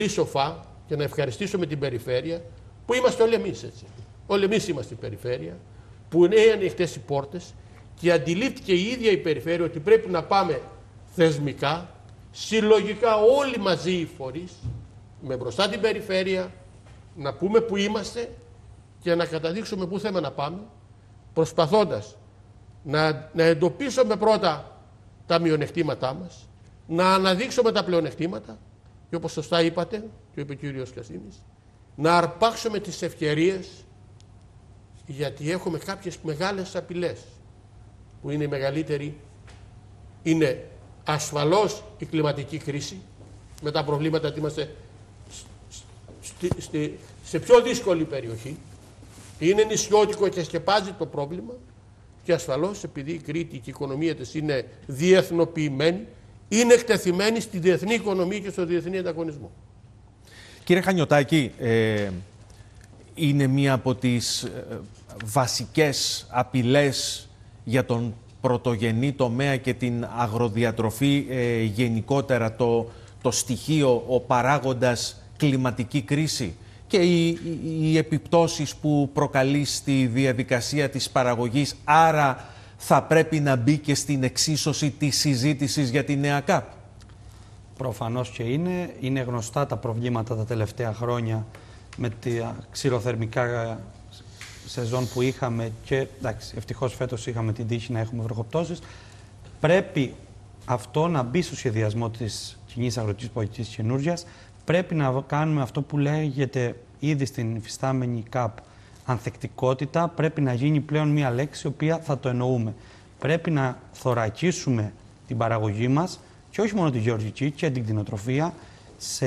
σοφά και να ευχαριστήσουμε την περιφέρεια που είμαστε όλοι εμείς έτσι. Όλοι εμείς είμαστε η περιφέρεια, που είναι ανοιχτές οι πόρτες και αντιλήφθηκε η ίδια η περιφέρεια ότι πρέπει να πάμε θεσμικά, συλλογικά όλοι μαζί οι φορείς, με μπροστά την περιφέρεια, να πούμε που είμαστε και να καταδείξουμε πού θέλουμε να πάμε, προσπαθώντας να εντοπίσουμε πρώτα τα μειονεκτήματά μας, να αναδείξουμε τα πλεονεκτήματα και όπως σωστά είπατε, και είπε ο κύριος Κασίνης, να αρπάξουμε τις ευκαιρίες, γιατί έχουμε κάποιες μεγάλες απειλές, που είναι η μεγαλύτερη, είναι ασφαλώς η κλιματική κρίση, με τα προβλήματα ότι είμαστε σε πιο δύσκολη περιοχή, είναι νησιώτικο και σκεπάζει το πρόβλημα, και ασφαλώς επειδή η Κρήτη και η οικονομία της είναι διεθνοποιημένη, είναι εκτεθειμένη στη διεθνή οικονομία και στο διεθνή ανταγωνισμό. Κύριε Χανιωτάκη, είναι μία από τις βασικές απειλές για τον πρωτογενή τομέα και την αγροδιατροφή γενικότερα το στοιχείο, ο παράγοντας κλιματική κρίση και οι επιπτώσεις που προκαλεί στη διαδικασία της παραγωγής, άρα θα πρέπει να μπει και στην εξίσωση της συζήτησης για τη νέα ΚΑΠ? Προφανώς και είναι γνωστά τα προβλήματα τα τελευταία χρόνια με τα ξηροθερμικά σεζόν που είχαμε και εντάξει, ευτυχώς φέτος είχαμε την τύχη να έχουμε βροχοπτώσεις. Πρέπει αυτό να μπει στο σχεδιασμό της κοινής αγροτικής πολιτικής καινούργιας. Πρέπει να κάνουμε αυτό που λέγεται ήδη στην υφιστάμενη ΚΑΠ ανθεκτικότητα. Πρέπει να γίνει πλέον μια λέξη η οποία θα το εννοούμε. Πρέπει να θωρακίσουμε την παραγωγή μας και όχι μόνο τη γεωργική και την κτηνοτροφία σε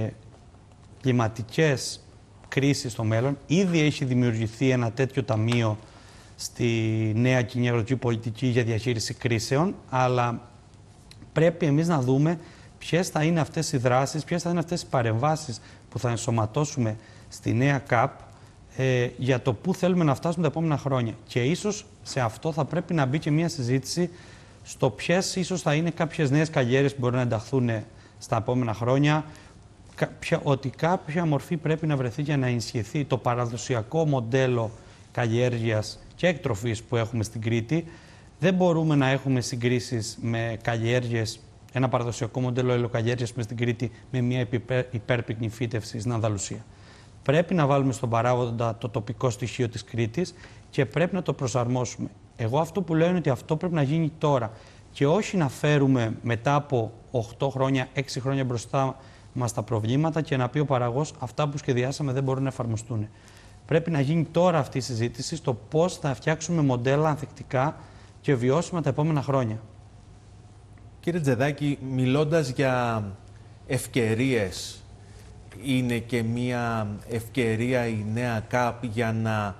κλιματικές κρίσεις στο μέλλον. Ήδη έχει δημιουργηθεί ένα τέτοιο ταμείο στη νέα κοινή αγροτική πολιτική για διαχείριση κρίσεων, αλλά πρέπει εμείς να δούμε ποιες θα είναι αυτές οι δράσεις, ποιες θα είναι αυτές οι παρεμβάσεις που θα ενσωματώσουμε στη νέα ΚΑΠ για το πού θέλουμε να φτάσουμε τα επόμενα χρόνια. Και ίσως σε αυτό θα πρέπει να μπει και μια συζήτηση στο ποιες ίσως θα είναι κάποιες νέες καλλιέργειες που μπορούν να ενταχθούν στα επόμενα χρόνια, ότι κάποια μορφή πρέπει να βρεθεί για να ενισχυθεί το παραδοσιακό μοντέλο καλλιέργειας και εκτροφής που έχουμε στην Κρήτη. Δεν μπορούμε να έχουμε συγκρίσεις με καλλιέργειες, ένα παραδοσιακό μοντέλο ελαιοκαλλιέργειας στην Κρήτη με μια υπέρπυκνη φύτευση στην Ανδαλουσία. Πρέπει να βάλουμε στον παράγοντα το τοπικό στοιχείο της Κρήτης και πρέπει να το προσαρμόσουμε. Εγώ αυτό που λέω είναι ότι αυτό πρέπει να γίνει τώρα και όχι να φέρουμε μετά από 8 χρόνια, 6 χρόνια μπροστά μας τα προβλήματα και να πει ο παραγωγός αυτά που σχεδιάσαμε δεν μπορούν να εφαρμοστούν. Πρέπει να γίνει τώρα αυτή η συζήτηση στο πώς θα φτιάξουμε μοντέλα ανθεκτικά και βιώσιμα τα επόμενα χρόνια. Κύριε Τζεδάκη, μιλώντας για ευκαιρίες, είναι και μια ευκαιρία η νέα ΚΑΠ για να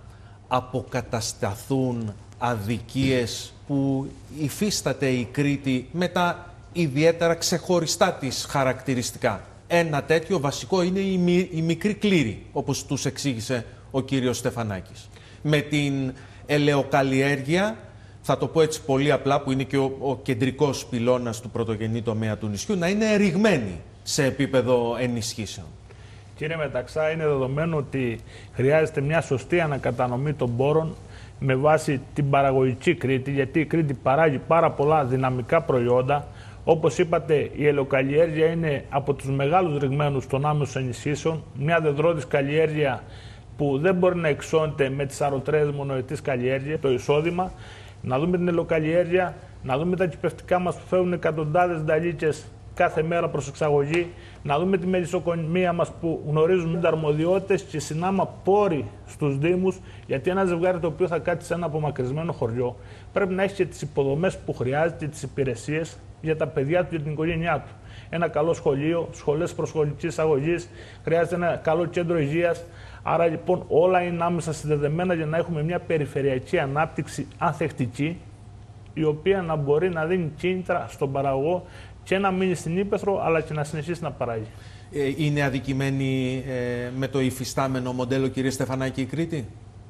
αποκατασταθούν αδικίες που υφίσταται η Κρήτη με τα ιδιαίτερα ξεχωριστά της χαρακτηριστικά? Ένα τέτοιο βασικό είναι η μικρή κλήρη, όπως τους εξήγησε ο κύριος Στεφανάκης. Με την ελαιοκαλλιέργεια, θα το πω έτσι πολύ απλά, που είναι και ο κεντρικός πυλώνας του πρωτογενή τομέα του νησιού, να είναι ερριγμένη σε επίπεδο ενισχύσεων. Κύριε Μεταξά, είναι δεδομένο ότι χρειάζεται μια σωστή ανακατανομή των πόρων με βάση την παραγωγική Κρήτη, γιατί η Κρήτη παράγει πάρα πολλά δυναμικά προϊόντα. Όπως είπατε, η ελαιοκαλλιέργεια είναι από τους μεγάλους ρηγμένους των άμεσων ενισχύσεων, μια δεδρώτης καλλιέργεια που δεν μπορεί να εξώνεται με τις αρωτρέες μονοετής καλλιέργειας, το εισόδημα. Να δούμε την ελαιοκαλλιέργεια, να δούμε τα κυπευτικά μας που φέρουν εκατοντάδες νταλίτσες κάθε μέρα προς εξαγωγή, να δούμε τη μελισσοκομεία μας που γνωρίζουν αρμοδιότητες και συνάμα πόροι στους Δήμους, γιατί ένα ζευγάρι το οποίο θα κάτσει σε ένα απομακρυσμένο χωριό πρέπει να έχει και τις υποδομές που χρειάζεται, τις υπηρεσίες για τα παιδιά του και την οικογένειά του. Ένα καλό σχολείο, σχολές προσχολικής αγωγής, χρειάζεται ένα καλό κέντρο υγείας. Άρα λοιπόν όλα είναι άμεσα συνδεδεμένα για να έχουμε μια περιφερειακή ανάπτυξη ανθεκτική, η οποία να μπορεί να δίνει κίνητρα στον παραγωγό και να μείνει στην ύπαιθρο, αλλά και να συνεχίσει να παράγει. Είναι αδικημένη με το υφιστάμενο μοντέλο, κύριε Στεφανάκη, η Κρήτη?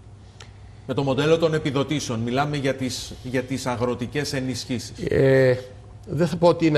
Με το μοντέλο των επιδοτήσεων. Μιλάμε για τις αγροτικές ενισχύσεις. Δεν θα πω ότι είναι